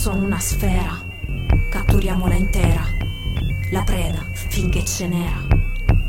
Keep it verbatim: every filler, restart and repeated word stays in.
sono una sfera, catturiamola intera, la preda finché ce n'era.